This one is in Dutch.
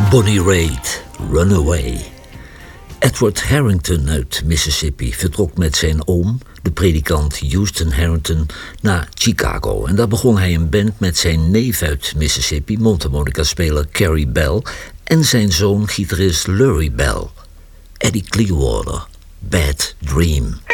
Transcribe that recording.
Bonnie Raitt, Runaway. Edward Harrington uit Mississippi vertrok met zijn oom, de predikant Houston Harrington, naar Chicago. En daar begon hij een band met zijn neef uit Mississippi, mondharmonica-speler Carrie Bell, en zijn zoon, gitarist Lurie Bell. Eddie Clearwater, Bad Dream.